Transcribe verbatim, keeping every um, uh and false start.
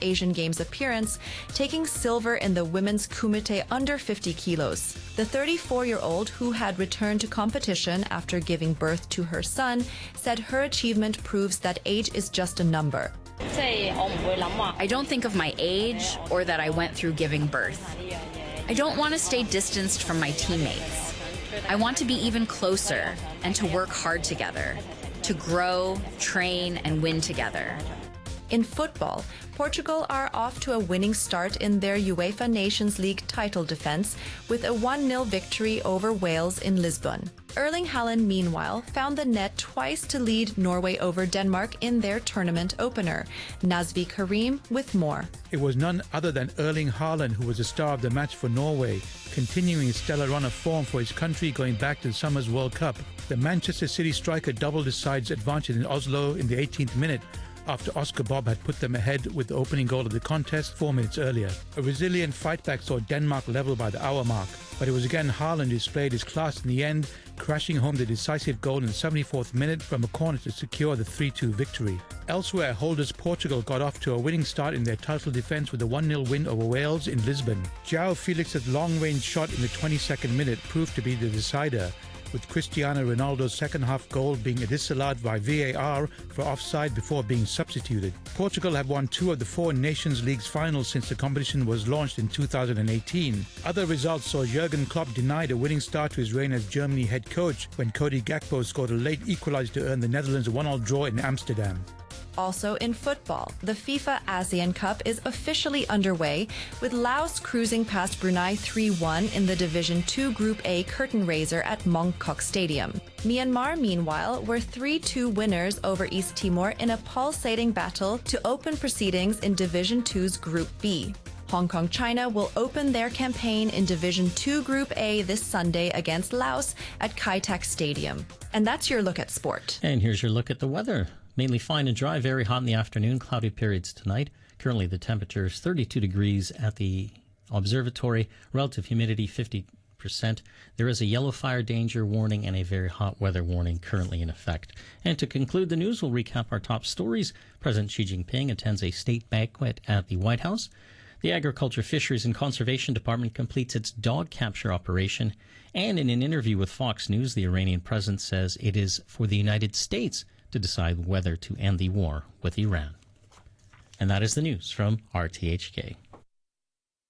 Asian Games appearance, taking silver in the women's kumite under fifty kilos. The thirty-four-year-old, who had returned to competition after giving birth to her son, said her achievement proves that age is just a number. I don't think of my age or that I went through giving birth. I don't want to stay distanced from my teammates. I want to be even closer and to work hard together, to grow, train, and win together. In football, Portugal are off to a winning start in their UEFA Nations League title defense with a one nil victory over Wales in Lisbon. Erling Haaland, meanwhile, found the net twice to lead Norway over Denmark in their tournament opener. Nazvi Karim with more. It was none other than Erling Haaland who was the star of the match for Norway, continuing his stellar run of form for his country going back to the summer's World Cup. The Manchester City striker doubled his side's advantage in Oslo in the eighteenth minute, after Oscar Bob had put them ahead with the opening goal of the contest four minutes earlier. A resilient fightback saw Denmark level by the hour mark, but it was again Haaland who displayed his class in the end, crashing home the decisive goal in the seventy-fourth minute from a corner to secure the three two victory. Elsewhere, holders Portugal got off to a winning start in their title defence with a one nil win over Wales in Lisbon. João Felix's long-range shot in the twenty-second minute proved to be the decider, with Cristiano Ronaldo's second-half goal being disallowed by V A R for offside before being substituted. Portugal have won two of the four Nations League's finals since the competition was launched in two thousand eighteen. Other results saw Jurgen Klopp denied a winning start to his reign as Germany head coach when Cody Gakpo scored a late equaliser to earn the Netherlands a one all draw in Amsterdam. Also in football, the FIFA ASEAN Cup is officially underway, with Laos cruising past Brunei three one in the Division two Group A curtain raiser at Mongkok Stadium. Myanmar, meanwhile, were three two winners over East Timor in a pulsating battle to open proceedings in Division two's Group B. Hong Kong China will open their campaign in Division two Group A this Sunday against Laos at Kai Tak Stadium. And that's your look at sport. And here's your look at the weather. Mainly fine and dry, very hot in the afternoon, cloudy periods tonight. Currently the temperature is thirty-two degrees at the observatory, relative humidity fifty percent. There is a yellow fire danger warning and a very hot weather warning currently in effect. And to conclude the news, we'll recap our top stories. President Xi Jinping attends a state banquet at the White House. The Agriculture, Fisheries and Conservation Department completes its dog capture operation. And in an interview with Fox News, the Iranian president says it is for the United States to decide whether to end the war with Iran. And that is the news from R T H K.